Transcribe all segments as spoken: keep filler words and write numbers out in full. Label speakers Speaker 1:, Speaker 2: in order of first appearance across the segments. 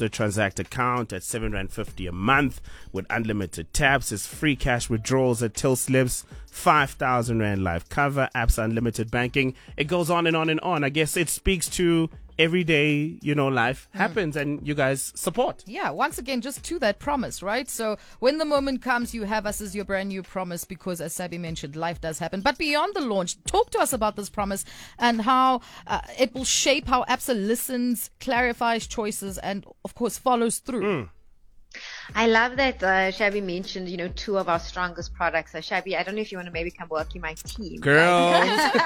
Speaker 1: register Transact account at seven rand fifty a month with unlimited taps. There's free cash withdrawals at till slips, five thousand rand live cover, apps unlimited banking. It goes on and on and on. I guess it speaks to everyday, you know, life happens, mm. and you guys support.
Speaker 2: Yeah, once again, just to that promise, right? So when the moment comes, you have us as your brand new promise, because as Sabi mentioned, life does happen. But beyond the launch, talk to us about this promise and how uh, it will shape how Absa listens, clarifies choices, and of course follows through.
Speaker 1: Mm.
Speaker 3: I love that uh, Shabby mentioned, you know, two of our strongest products. So Shabby, I don't know if you want to maybe come work in my team.
Speaker 1: Girls.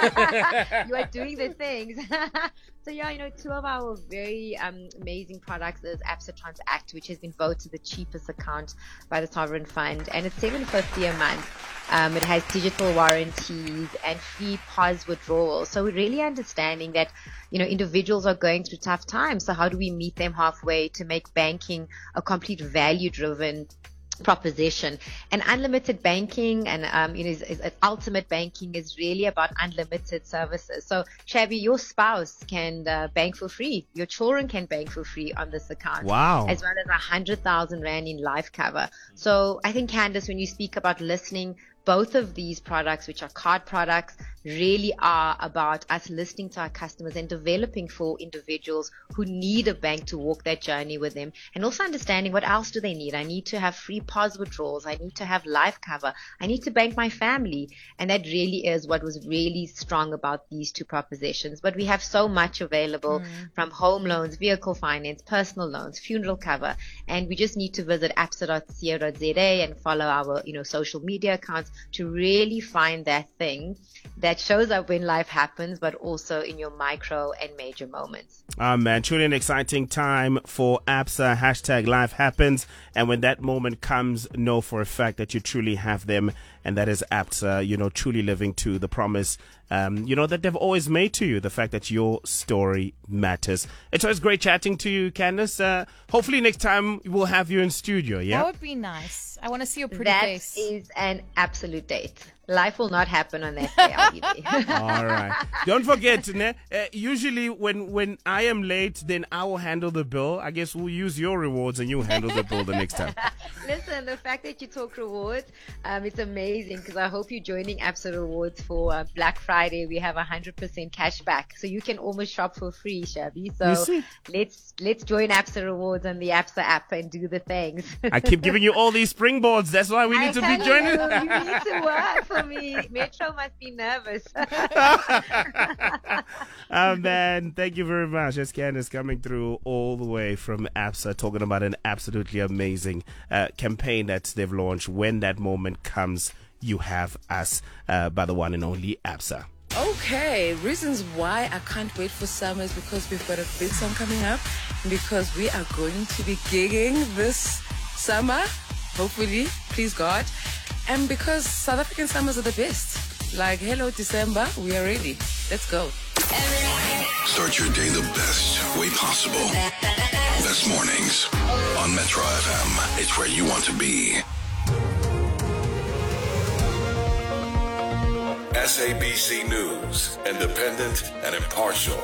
Speaker 3: You are doing the things. So yeah, you know, two of our very um, amazing products is Absa Transact, which has been voted the cheapest account by the Sovereign Fund, and it's seven fifty a month. Um, it has digital warranties and free P O S withdrawals. So we're really understanding that, you know, individuals are going through tough times. So how do we meet them halfway to make banking a complete value-driven proposition? And unlimited banking and um, you know, is, is, is ultimate banking is really about unlimited services. So Shabby, your spouse can uh, bank for free. Your children can bank for free on this account.
Speaker 1: Wow.
Speaker 3: As well as a hundred thousand rand in life cover. So I think, Candace, when you speak about listening, both of these products, which are card products, really are about us listening to our customers and developing for individuals who need a bank to walk that journey with them, and also understanding what else do they need. I need to have free P O S withdrawals. I need to have life cover. I need to bank my family. And that really is what was really strong about these two propositions. But we have so much available mm. from home loans, vehicle finance, personal loans, funeral cover. And we just need to visit absa dot co dot za and follow our, you know, social media accounts to really find that thing that shows up when life happens, but also in your micro and major moments.
Speaker 1: Ah, man, truly an exciting time for Absa. Hashtag life happens. And when that moment comes, know for a fact that you truly have them. And that is Absa, you know, truly living to the promise, um, you know, that they've always made to you. The fact that your story matters. It's always great chatting to you, Candace. Uh, hopefully next time we'll have you in studio, yeah?
Speaker 2: That would be nice. I want to see your pretty
Speaker 3: that
Speaker 2: face.
Speaker 3: That is an absolute date. Life will not happen on that day, I'll be there.
Speaker 1: All right. Don't forget, ne? Uh, usually when, when I am late, then I will handle the bill. I guess we'll use your rewards and you handle the bill the next time.
Speaker 3: Listen, the fact that you talk rewards, um, it's amazing, because I hope you're joining Absa Rewards for uh, Black Friday. We have one hundred percent cash back, so you can almost shop for free, Shabby. So let's let's join Absa Rewards on the Absa app and do the things.
Speaker 1: I keep giving you all these springboards. That's why we need
Speaker 3: I
Speaker 1: to be joining.
Speaker 3: You need to work for me. Metro must be nervous.
Speaker 1: Oh, man, thank you very much. That's Candace coming through all the way from Absa, talking about an absolutely amazing uh, campaign that they've launched. When that moment comes, you have us, uh, by the one and only Absa.
Speaker 4: Okay, reasons why I can't wait for summer is because we've got a big song coming up, because we are going to be gigging this summer, hopefully, please God, and because South African summers are the best. Like, hello December, we are ready. Let's go.
Speaker 5: Start your day the best way possible. Best mornings on Metro F M. It's where you want to be. S A B C News, independent and impartial.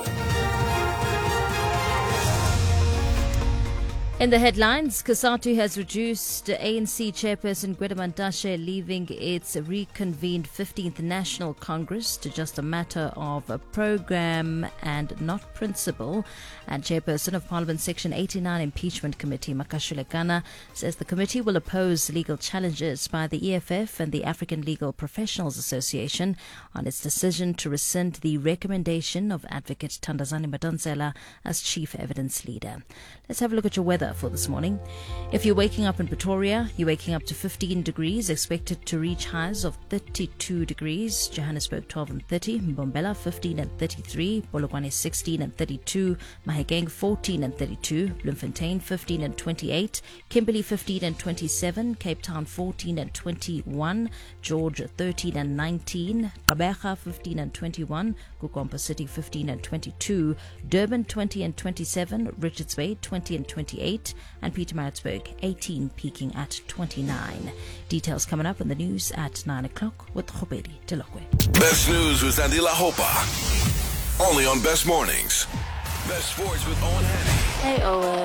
Speaker 6: In the headlines, COSATU has reduced A N C chairperson Gwede Mantashe leaving its reconvened fifteenth National Congress to just a matter of a program and not principle. And chairperson of Parliament Section eighty-nine Impeachment Committee, Makashule Gana, says the committee will oppose legal challenges by the E F F and the African Legal Professionals Association on its decision to rescind the recommendation of Advocate Thandazani Madonsela as chief evidence leader. Let's have a look at your weather for this morning. If you're waking up in Pretoria, you're waking up to fifteen degrees, expected to reach highs of thirty-two degrees. Johannesburg twelve and thirty, Mbombela fifteen and thirty-three, Polokwane sixteen and thirty-two, Mahikeng fourteen and thirty-two, Bloemfontein fifteen and twenty-eight, Kimberley fifteen and twenty-seven, Cape Town fourteen and twenty-one, George thirteen and nineteen, Gqeberha fifteen and twenty-one, Kukompa City fifteen and twenty-two, Durban twenty and twenty-seven, Richards Bay twenty and twenty-eight, and Pietermaritzburg eighteen, peaking at twenty-nine. Details coming up in the news at nine o'clock with Khobedi Telokwe.
Speaker 5: Best news with Andila Hopa. Only on Best Mornings. Best sports with Owen Henny.
Speaker 7: Hey, Owen.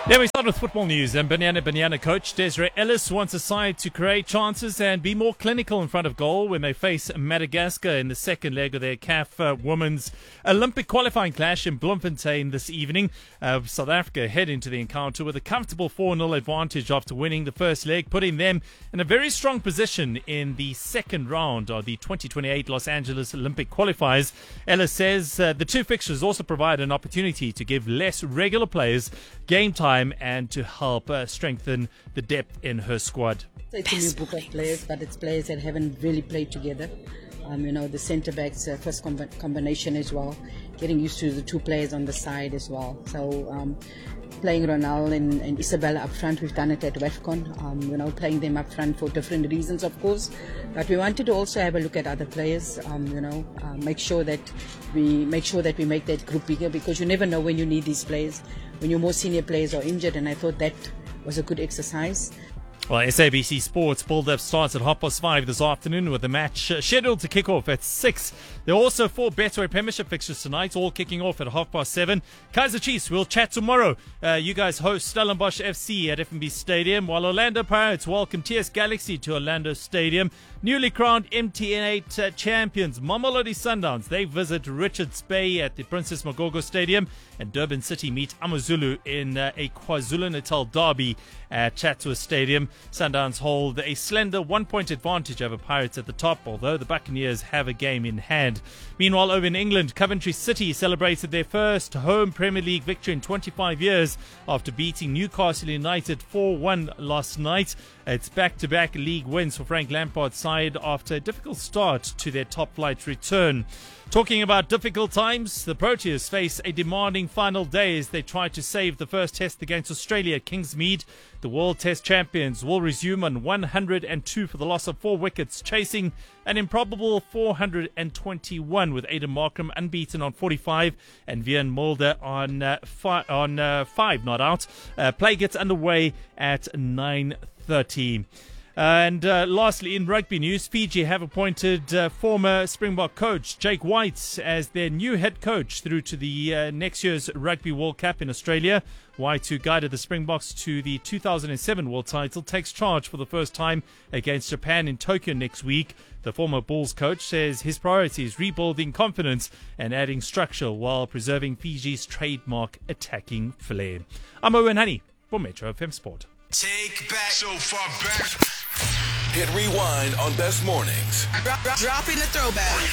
Speaker 7: Yeah, we start with football news. And Banyana Banyana coach Desiree Ellis wants a side to create chances and be more clinical in front of goal when they face Madagascar in the second leg of their C A F uh, Women's Olympic qualifying clash in Bloemfontein this evening. Uh, South Africa head into the encounter with a comfortable four nil advantage after winning the first leg, putting them in a very strong position in the second round of the twenty twenty-eight Los Angeles Olympic qualifiers. Ellis says uh, the two fixtures also provide an opportunity to give less regular players game time and to help uh, strengthen the depth in her squad.
Speaker 8: It's a new book of players, but it's players that haven't really played together. Um, you know, the centre backs uh, first com- combination as well, getting used to the two players on the side as well. So um, playing Ronald and, and Isabella up front, we've done it at WAFCON, um, you know, playing them up front for different reasons, of course. But we wanted to also have a look at other players, um, you know, uh, make sure that we make sure that we make that group bigger, because you never know when you need these players, when your more senior players are injured, and I thought that was a good exercise.
Speaker 7: Well, S A B C Sports build-up starts at half past five this afternoon with the match uh, scheduled to kick off at six. There are also four Betway Premiership fixtures tonight, all kicking off at half past seven. Kaizer Chiefs, we'll chat tomorrow. Uh, you guys host Stellenbosch F C at F N B Stadium, while Orlando Pirates welcome T S Galaxy to Orlando Stadium. Newly crowned M T N eight uh, champions Mamelodi Sundowns, they visit Richards Bay at the Princess Magogo Stadium, and Durban City meet Amazulu in uh, a KwaZulu-Natal derby at Chatsworth Stadium. Sundowns hold a slender one-point advantage over Pirates at the top, although the Buccaneers have a game in hand. Meanwhile, over in England, Coventry City celebrated their first home Premier League victory in twenty-five years after beating Newcastle United four one last night. It's back-to-back league wins for Frank Lampard's side after a difficult start to their top-flight return. Talking about difficult times, the Proteas face a demanding final day as they try to save the first test against Australia at Kingsmead. The World Test champions will resume on one hundred two for the loss of four wickets, chasing an improbable four hundred twenty-one with Aidan Markram unbeaten on forty-five and Vian Mulder on uh, fi- on uh, five not out. Uh, play gets underway at nine thirty. And uh, lastly, in rugby news, Fiji have appointed uh, former Springbok coach Jake White as their new head coach through to the uh, next year's Rugby World Cup in Australia. White, who guided the Springboks to the two thousand seven world title, takes charge for the first time against Japan in Tokyo next week. The former Bulls coach says his priority is rebuilding confidence and adding structure while preserving Fiji's trademark attacking flair. I'm Owen Honey for Metro F M Sport.
Speaker 5: Take back so far back. Hit rewind on Best Mornings.
Speaker 9: Drop, drop, dropping the throwback.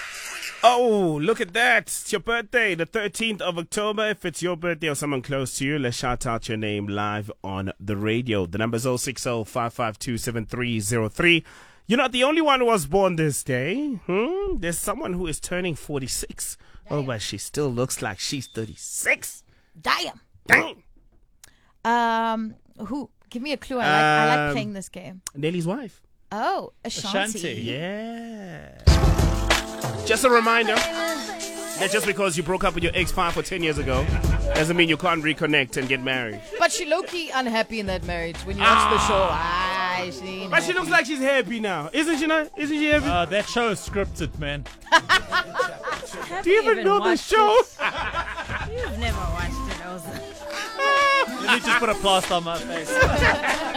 Speaker 1: Oh, look at that. It's your birthday, the thirteenth of October. If it's your birthday or someone close to you, let's shout out your name live on the radio. The number is oh six oh, five five two, seven three oh three. You're not the only one who was born this day. Hmm? There's someone who is turning forty-six. Damn. Oh, but she still looks like she's thirty-six.
Speaker 2: Damn.
Speaker 1: Damn.
Speaker 2: Um, who? Give me a clue. I like, I like
Speaker 1: Um,
Speaker 2: playing this game.
Speaker 1: Nelly's wife.
Speaker 2: Oh, Ashanti.
Speaker 7: Ashanti.
Speaker 1: Yeah. Just a reminder that just because you broke up with your ex five or ten years ago doesn't mean you can't reconnect and get married.
Speaker 2: But she low-key unhappy in that marriage. When you watch the show, ah, she ain't
Speaker 1: But she
Speaker 2: happy.
Speaker 1: looks like she's happy now. Isn't she not? Isn't she happy?
Speaker 7: Uh, that show is scripted, man.
Speaker 1: Do you even know the show?
Speaker 6: You've never watched it, Elsa.
Speaker 7: Let me just put a plaster on my face.